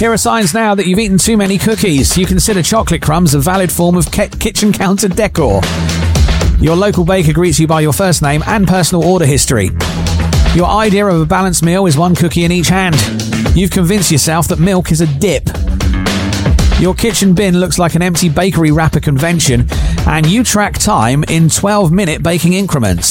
Here are signs now that you've eaten too many cookies. You consider chocolate crumbs a valid form of kitchen counter decor. Your local baker greets you by your first name and personal order history. Your idea of a balanced meal is one cookie in each hand. You've convinced yourself that milk is a dip. Your kitchen bin looks like an empty bakery wrapper convention, and you track time in 12-minute baking increments.